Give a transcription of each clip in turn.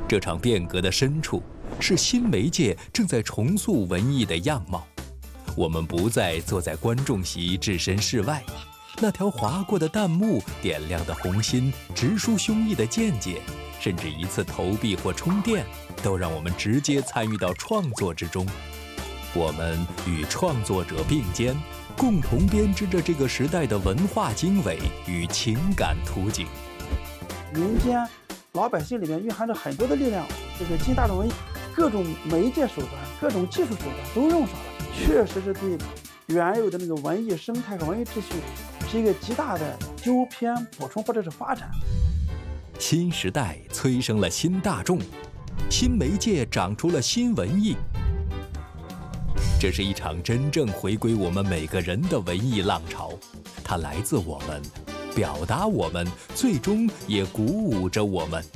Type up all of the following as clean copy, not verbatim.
这场变革的深处，是新媒介正在重塑文艺的样貌。我们不再坐在观众席置身事外，那条划过的弹幕、点亮的红心、直抒胸臆的见解，甚至一次投币或充电，都让我们直接参与到创作之中。我们与创作者并肩，共同编织着这个时代的文化经纬与情感图景。 民间老百姓里面蕴含着很多的力量，这个新大众文艺各种媒介手段、各种技术手段都用上了，确实是对原有的那个文艺生态和文艺秩序是一个极大的纠偏、补充或者是发展。 新时代催生了新大众，新媒介长出了新文艺。这是一场真正回归我们每个人的文艺浪潮，它来自我们，表达我们，最终也鼓舞着我们。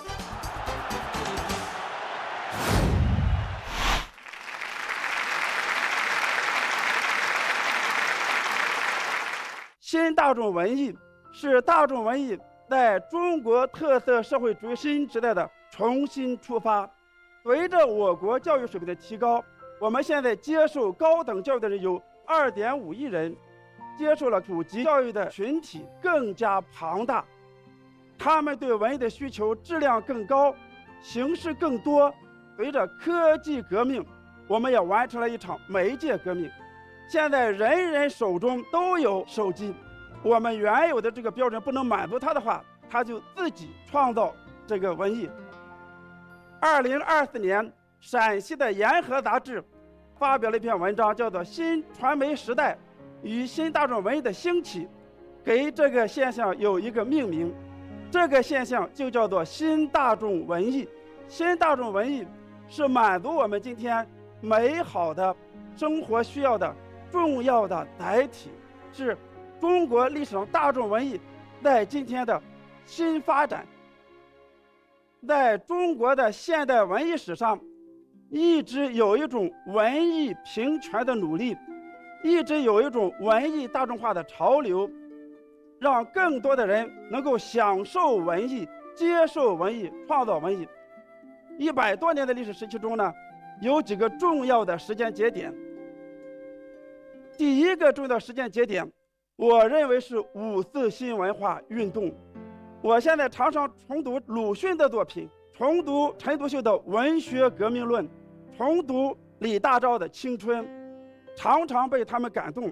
新大众文艺是大众文艺在中国特色社会主义新时代的重新出发。随着我国教育水平的提高，我们现在接受高等教育的人有2.5亿人，接受了普及教育的群体更加庞大，他们对文艺的需求质量更高，形式更多。随着科技革命，我们也完成了一场媒介革命。现在人人手中都有手机，我们原有的这个标准不能满足他的话，他就自己创造这个文艺。2024年，陕西的延河杂志发表了一篇文章，叫做《新传媒时代与新大众文艺的兴起》，给这个现象有一个命名，这个现象就叫做新大众文艺。新大众文艺是满足我们今天美好的生活需要的重要的载体，是中国历史上大众文艺在今天的新发展。在中国的现代文艺史上，一直有一种文艺平权的努力，一直有一种文艺大众化的潮流，让更多的人能够享受文艺、接受文艺、创造文艺。100多年的历史时期中呢，有几个重要的时间节点。第一个重要的时间节点，我认为是5·4新文化运动。我现在常常重读鲁迅的作品，重读陈独秀的《文学革命论》，重读李大钊的《青春》，常常被他们感动。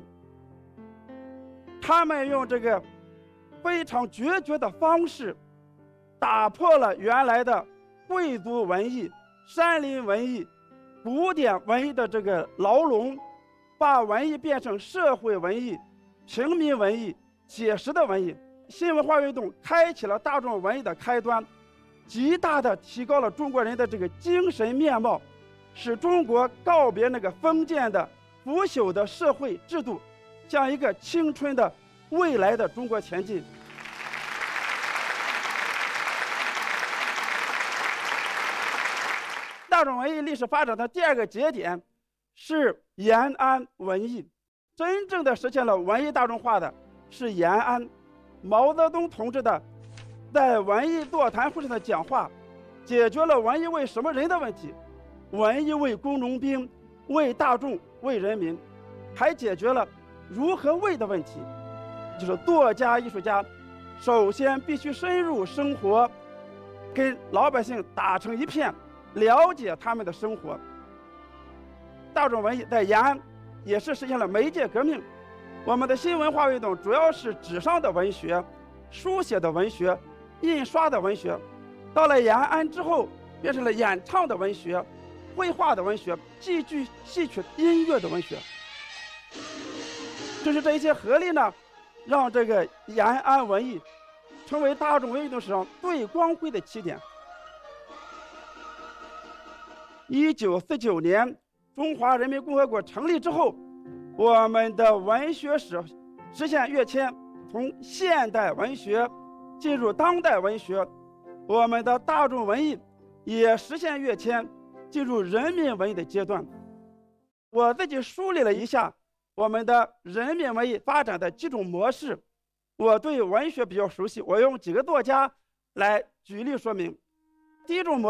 他们用这个非常决绝的方式，打破了原来的贵族文艺、山林文艺、古典文艺的这个牢笼，把文艺变成社会文艺、平民文艺、写实的文艺。新文化运动开启了大众文艺的开端，极大地提高了中国人的这个精神面貌，使中国告别那个封建的腐朽的社会制度，向一个青春的未来的中国前进。大众文艺历史发展的第二个节点是延安文艺，真正的实现了文艺大众化的是延安。毛泽东同志的在文艺座谈会上的讲话，解决了文艺为什么人的问题，文艺为工农兵、为大众、为人民，还解决了如何为的问题，就是作家艺术家首先必须深入生活，跟老百姓打成一片，了解他们的生活。大众文艺在延安也是实现了媒介革命。我们的新文化运动主要是纸上的文学、书写的文学、印刷的文学，到了延安之后变成了演唱的文学、绘画的文学、戏剧、戏曲、音乐的文学。就是这一些合力呢，让这个延安文艺成为大众文艺运动史上最光辉的起点。1949年中华人民共和国成立之后，我们的文学史实现跃迁，从现代文学进入当代文学，我们的大众文艺也实现跃迁，进入人民文艺的阶段。我自己梳理了一下我们的人民文艺发展的几种模式，我对文学比较熟悉，我用几个作家来举例说明。第一种模